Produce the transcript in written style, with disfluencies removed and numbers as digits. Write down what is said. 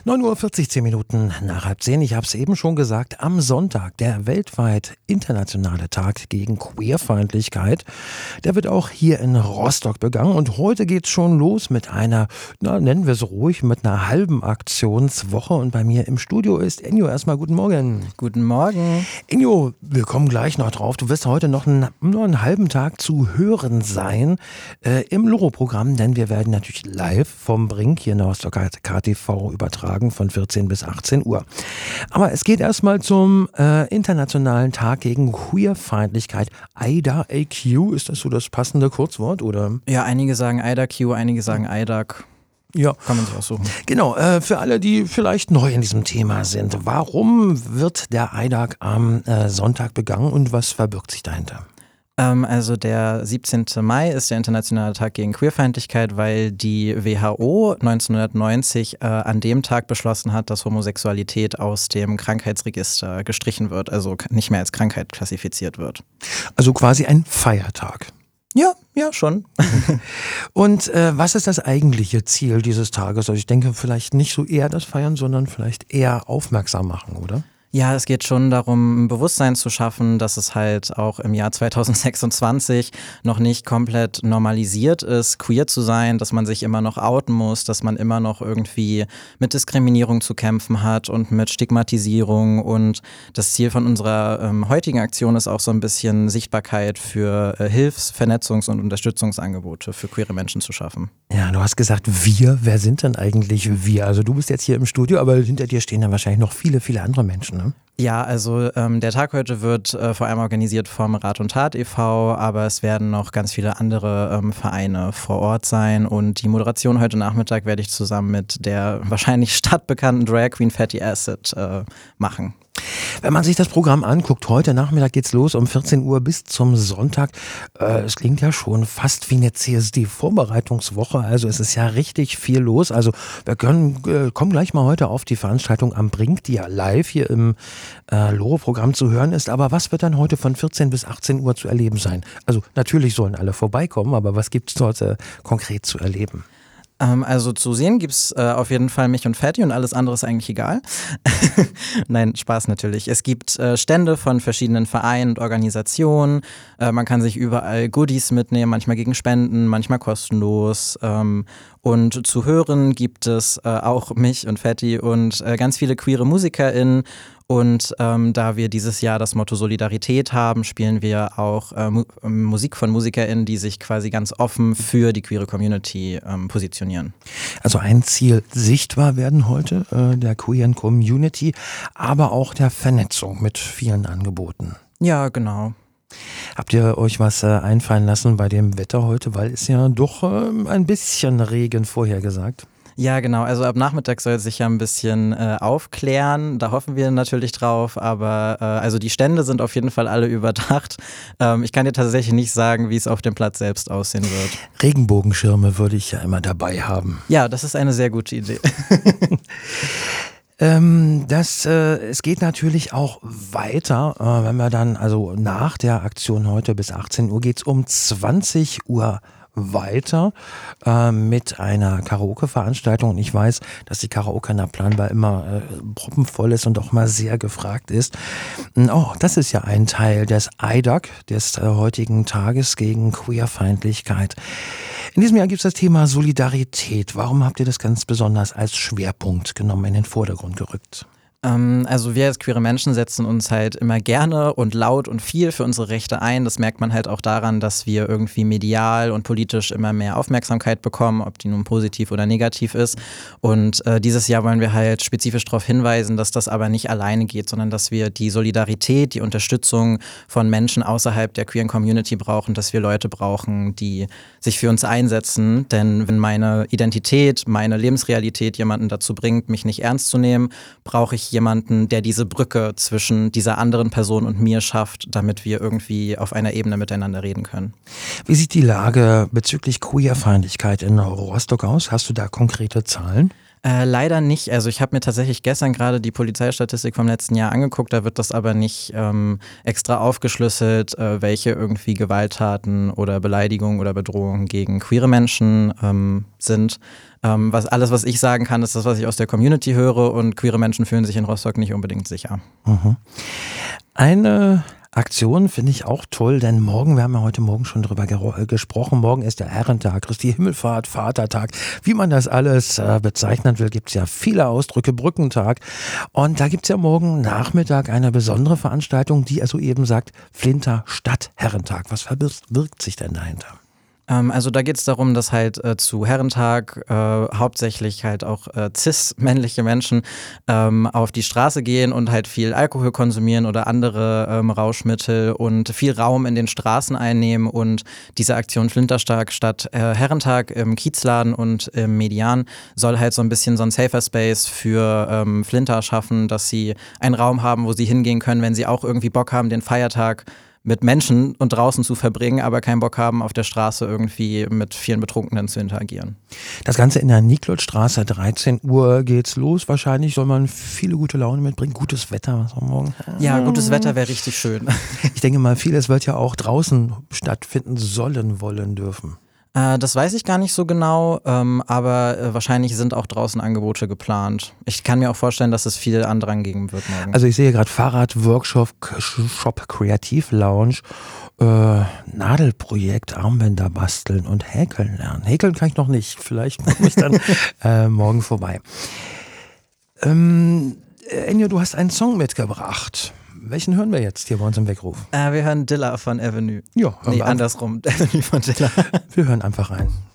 9:40 Uhr, 10 Minuten nach 9:30. Ich habe es eben schon gesagt, am Sonntag, der weltweit internationale Tag gegen Queerfeindlichkeit, der wird auch hier in Rostock begangen. Und heute geht's schon los mit einer, nennen wir es ruhig, mit einer halben Aktionswoche. Und bei mir im Studio ist Enjo. Erstmal guten Morgen. Guten Morgen. Enjo, wir kommen gleich noch drauf. Du wirst heute noch nur einen halben Tag zu hören sein im Loro-Programm, denn wir werden natürlich live vom Brink hier in der Rostocker KTV übertragen von 14 bis 18 Uhr. Aber es geht erstmal zum Internationalen Tag gegen Queerfeindlichkeit. AIDA-AQ, ist das so das passende Kurzwort, oder? Ja, einige sagen AIDA-Q, einige sagen AIDAC. Ja. Kann man sich aussuchen. Genau, für alle, die vielleicht neu in diesem Thema sind. Warum wird der AIDAC am Sonntag begangen und was verbirgt sich dahinter? Also der 17. Mai ist der Internationale Tag gegen Queerfeindlichkeit, weil die WHO 1990 an dem Tag beschlossen hat, dass Homosexualität aus dem Krankheitsregister gestrichen wird, also nicht mehr als Krankheit klassifiziert wird. Also quasi ein Feiertag. Ja, schon. Und was ist das eigentliche Ziel dieses Tages? Also ich denke vielleicht nicht so eher das Feiern, sondern vielleicht eher aufmerksam machen, oder? Ja, es geht schon darum, ein Bewusstsein zu schaffen, dass es halt auch im Jahr 2026 noch nicht komplett normalisiert ist, queer zu sein, dass man sich immer noch outen muss, dass man immer noch irgendwie mit Diskriminierung zu kämpfen hat und mit Stigmatisierung. Und das Ziel von unserer heutigen Aktion ist auch so ein bisschen Sichtbarkeit für Hilfs-, Vernetzungs- und Unterstützungsangebote für queere Menschen zu schaffen. Ja, du hast gesagt, wir. Wer sind denn eigentlich wir? Also du bist jetzt hier im Studio, aber hinter dir stehen dann wahrscheinlich noch viele, viele andere Menschen, ne? Ja, also der Tag heute wird vor allem organisiert vom Rat und Tat e.V., aber es werden noch ganz viele andere Vereine vor Ort sein und die Moderation heute Nachmittag werde ich zusammen mit der wahrscheinlich stadtbekannten Drag Queen Fatty Acid machen. Wenn man sich das Programm anguckt, heute Nachmittag geht's los um 14 Uhr bis zum Sonntag. Es klingt ja schon fast wie eine CSD-Vorbereitungswoche, also es ist ja richtig viel los. Also wir kommen gleich mal heute auf die Veranstaltung am Brink, die ja live hier im Loro-Programm zu hören ist. Aber was wird dann heute von 14 bis 18 Uhr zu erleben sein? Also natürlich sollen alle vorbeikommen, aber was gibt's dort konkret zu erleben? Also zu sehen gibt's auf jeden Fall mich und Fatty und alles andere ist eigentlich egal. Nein, Spaß natürlich. Es gibt Stände von verschiedenen Vereinen und Organisationen. Man kann sich überall Goodies mitnehmen, manchmal gegen Spenden, manchmal kostenlos. Und zu hören gibt es auch mich und Fatty und ganz viele queere MusikerInnen. Und da wir dieses Jahr das Motto Solidarität haben, spielen wir auch Musik von MusikerInnen, die sich quasi ganz offen für die queere Community positionieren. Also ein Ziel sichtbar werden heute der queeren Community, aber auch der Vernetzung mit vielen Angeboten. Ja, genau. Habt ihr euch was einfallen lassen bei dem Wetter heute, weil es ja doch ein bisschen Regen vorhergesagt? Ja, genau. Also ab Nachmittag soll es sich ja ein bisschen aufklären. Da hoffen wir natürlich drauf. Aber also die Stände sind auf jeden Fall alle überdacht. Ich kann dir tatsächlich nicht sagen, wie es auf dem Platz selbst aussehen wird. Regenbogenschirme würde ich ja immer dabei haben. Ja, das ist eine sehr gute Idee. Es geht natürlich auch weiter, wenn wir dann, also nach der Aktion heute bis 18 Uhr geht es um 20 Uhr weiter mit einer Karaoke-Veranstaltung. Und ich weiß, dass die Karaoke nach planbar immer proppenvoll ist und auch mal sehr gefragt ist. Oh, das ist ja ein Teil des AIDAC, des heutigen Tages gegen Queerfeindlichkeit. In diesem Jahr gibt es das Thema Solidarität. Warum habt ihr das ganz besonders als Schwerpunkt genommen, in den Vordergrund gerückt? Also wir als queere Menschen setzen uns halt immer gerne und laut und viel für unsere Rechte ein. Das merkt man halt auch daran, dass wir irgendwie medial und politisch immer mehr Aufmerksamkeit bekommen, ob die nun positiv oder negativ ist. Und dieses Jahr wollen wir halt spezifisch darauf hinweisen, dass das aber nicht alleine geht, sondern dass wir die Solidarität, die Unterstützung von Menschen außerhalb der queeren Community brauchen, dass wir Leute brauchen, die sich für uns einsetzen. Denn wenn meine Identität, meine Lebensrealität jemanden dazu bringt, mich nicht ernst zu nehmen, brauche ich jemanden, der diese Brücke zwischen dieser anderen Person und mir schafft, damit wir irgendwie auf einer Ebene miteinander reden können. Wie sieht die Lage bezüglich Queerfeindlichkeit in Rostock aus? Hast du da konkrete Zahlen? Leider nicht. Also ich habe mir tatsächlich gestern gerade die Polizeistatistik vom letzten Jahr angeguckt. Da wird das aber nicht extra aufgeschlüsselt, welche irgendwie Gewalttaten oder Beleidigungen oder Bedrohungen gegen queere Menschen sind. Was ich sagen kann, ist das, was ich aus der Community höre, und queere Menschen fühlen sich in Rostock nicht unbedingt sicher. Mhm. Eine Aktion finde ich auch toll, denn morgen, wir haben ja heute Morgen schon drüber gesprochen, morgen ist der Herrentag, Christi Himmelfahrt, Vatertag, wie man das alles bezeichnen will, gibt es ja viele Ausdrücke, Brückentag, und da gibt es ja morgen Nachmittag eine besondere Veranstaltung, die also eben sagt, Flinter Stadtherrentag. Was verbirgt sich denn dahinter? Also da geht es darum, dass halt zu Herrentag hauptsächlich halt auch cis-männliche Menschen auf die Straße gehen und halt viel Alkohol konsumieren oder andere Rauschmittel und viel Raum in den Straßen einnehmen, und diese Aktion Flintertag statt Herrentag im Kiezladen und im Median soll halt so ein bisschen so ein Safer Space für Flinter schaffen, dass sie einen Raum haben, wo sie hingehen können, wenn sie auch irgendwie Bock haben, den Feiertag mit Menschen und draußen zu verbringen, aber keinen Bock haben, auf der Straße irgendwie mit vielen Betrunkenen zu interagieren. Das Ganze in der Niklotzstraße, 13 Uhr geht's los. Wahrscheinlich soll man viele gute Laune mitbringen, gutes Wetter, was am Morgen. Ja, gutes Wetter wäre richtig schön. Ich denke mal, vieles wird ja auch draußen stattfinden sollen, wollen, dürfen. Das weiß ich gar nicht so genau, aber wahrscheinlich sind auch draußen Angebote geplant. Ich kann mir auch vorstellen, dass es viel Andrang geben wird morgen. Also ich sehe gerade Fahrrad-Workshop, Shop Kreativ-Lounge, Nadelprojekt, Armbänder basteln und häkeln lernen. Häkeln kann ich noch nicht, vielleicht komme ich dann morgen vorbei. Ennio, du hast einen Song mitgebracht. Welchen hören wir jetzt hier bei uns im Weckruf? Wir hören Dilla von Avenue. Ja, andersrum. Avenue von Dilla. Wir hören einfach rein.